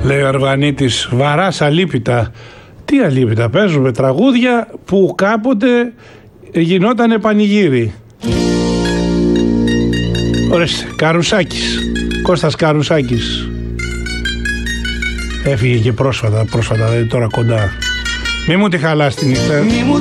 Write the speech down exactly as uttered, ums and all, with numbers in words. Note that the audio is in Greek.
Λέει ο Αργανίτης, βαράς αλίπητα. Τι αλίπητα, παίζουμε τραγούδια που κάποτε γινότανε πανηγύρι. Ορίστε, Καρουσάκης, Κώστας Καρουσάκης. Έφυγε και πρόσφατα, πρόσφατα, δηλαδή τώρα κοντά. Μη μου τη χαλάς τη νύχτα.